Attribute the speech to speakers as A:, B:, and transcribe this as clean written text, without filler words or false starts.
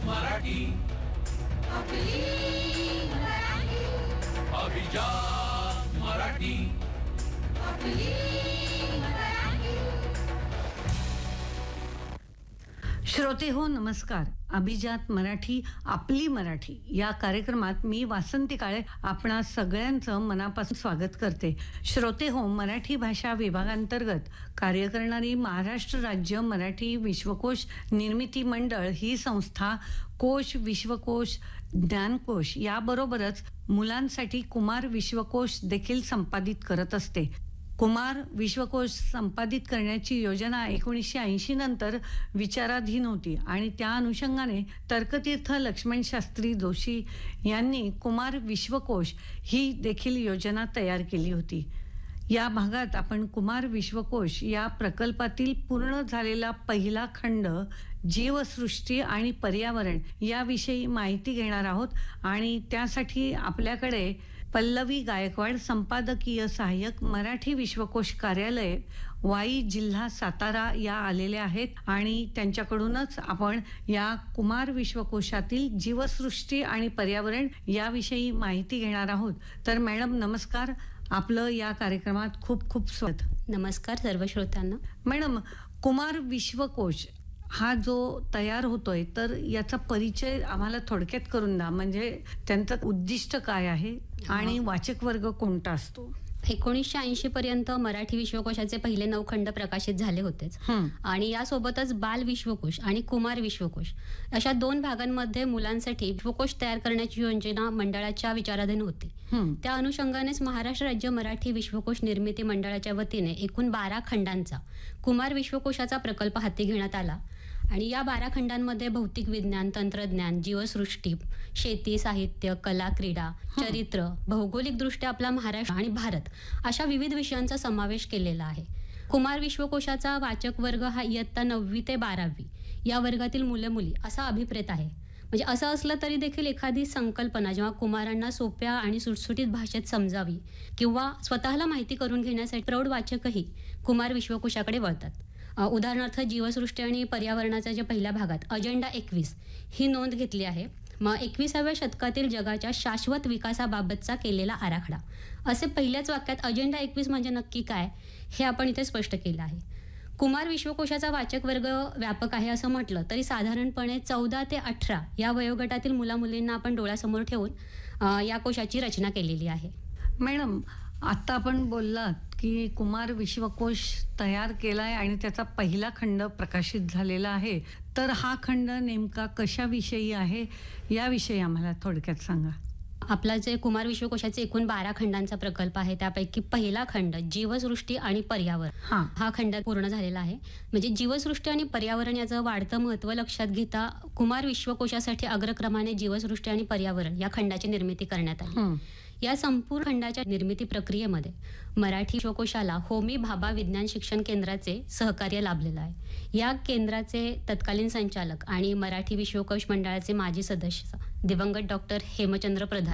A: मराठी अभिजात मराठी
B: श्रोते हो नमस्कार. अभिजात मराठी आपली मराठी या कार्यक्रमात मी वासंती काळे आपणा सगळ्यांचं मनापासून स्वागत करते. श्रोते हो मराठी भाषा विभागांतर्गत कार्य करणारी महाराष्ट्र राज्य मराठी विश्वकोश निर्मिती मंडळ ही संस्था कोश, विश्वकोश, ज्ञानकोश याबरोबरच मुलांसाठी कुमार विश्वकोश देखील संपादित करत असते. कुमार विश्वकोश संपादित करण्याची योजना 1980 नंतर विचाराधीन होती आणि त्या अनुषंगाने तर्कतीर्थ लक्ष्मण शास्त्री जोशी यांनी कुमार विश्वकोश ही देखील योजना तयार केली होती. या भागात आपण कुमार विश्वकोश या प्रकल्पातील पूर्ण झालेला पहिला खंड जीवसृष्टी आणि पर्यावरण याविषयी माहिती घेणार आहोत आणि त्यासाठी आपल्याकडे पल्लवी गायकवाड, संपादकीय सहाय्यक, मराठी विश्वकोश कार्यालय, वाई, जिल्हा सातारा या आलेल्या आहेत आणि त्यांच्याकडूनच आपण या कुमार विश्वकोशातील जीवसृष्टी आणि पर्यावरण याविषयी माहिती घेणार आहोत. तर मॅडम नमस्कार, आपलं या कार्यक्रमात खूप खूप स्वागत.
C: नमस्कार सर्व श्रोत्यांना.
B: मॅडम, कुमार विश्वकोश हा जो तयार होतोय तर याचा परिचय आम्हाला थोडक्यात करून द्या. म्हणजे त्यांचं उद्दिष्ट काय आहे आणि वाचक वर्ग कोणता असतो?
C: 1980 पर्यंत मराठी विश्वकोशाचे पहिले 9 खंड प्रकाशित झाले होतेच आणि यासोबतच बाल विश्वकोश आणि कुमार विश्वकोश अशा 2 भागांमध्ये मुलांसाठी विश्वकोश तयार करण्याची योजना मंडळाच्या विचाराधीन होती. त्या अनुषंगानेच महाराष्ट्र राज्य मराठी विश्वकोश निर्मिती मंडळाच्या वतीने एकूण 12 खंडांचा कुमार विश्वकोशाचा प्रकल्प हाती घेण्यात आला आणि या 12 खंडांमध्ये भौतिक विज्ञान, तंत्रज्ञान, जीवसृष्टी, शेती, साहित्य, कला, क्रीडा, चरित्र, भौगोलिक दृष्ट्या आपला महाराष्ट्र आणि भारत अशा विविध विषयांचा समावेश केलेला आहे. कुमार विश्वकोशाचा वाचक वर्ग हा इयत्ता 9वी ते 12वी या वर्गातील मुलं-मुली असा अभिप्रेत आहे. म्हणजे असं असलं तरी देखील एखादी संकल्पना जेव्हा कुमारांना सोप्या आणि सुटसुटीत भाषेत समजावी किंवा स्वतःला माहिती करून घेण्यासाठी प्रौढ वाचकही कुमार विश्वकोशाकडे वळतात. उदाहरणार्थ जीवसृष्टी आणि पर्यावरणाच्या ज्या पहिल्या भागात अजेंडा 21 ही नोंद घेतली आहे. मग 21व्या शतकातील जगाच्या शाश्वत विकासाबाबतचा केलेला आराखडा असे पहिल्याच वाक्यात अजेंडा 21 म्हणजे नक्की काय हे आपण इथे स्पष्ट केलं आहे. कुमार विश्वकोशाचा वाचक वर्ग व्यापक आहे असं म्हटलं तरी साधारणपणे 14 ते 18 या वयोगटातील मुलामुलींना आपण डोळ्यासमोर ठेवून या कोशाची रचना केलेली आहे.
B: मॅडम, आता आपण बोललात की कुमार विश्वकोश तयार केलाय आणि त्याचा पहिला खंड प्रकाशित झालेला आहे. तर हा खंड नेमका कशाविषयी आहे याविषयी आम्हाला थोडक्यात सांगा.
C: आपला जे कुमार विश्वकोशाचे एकूण 12 खंडांचा प्रकल्प आहे त्यापैकी पहिला खंड जीवसृष्टी आणि पर्यावरण हा खंड पूर्ण झालेला आहे. म्हणजे जीवसृष्टी आणि पर्यावरण याचं वाढतं महत्त्व लक्षात घेता कुमार विश्वकोशासाठी अग्रक्रमाने जीवसृष्टी आणि पर्यावरण या खंडाची निर्मिती करण्यात आली. या संपूर्ण खंडाच्या निर्मिती प्रक्रियेमध्ये मराठी विश्वकोशाला होमी भाभा विज्ञान शिक्षण केंद्राचे सहकार्य लाभलेलं आहे. या केंद्राचे तत्कालीन संचालक आणि मराठी विश्वकोश मंडळाचे माजी सदस्य दिवंगत डॉक्टर हेमचंद्र प्रधान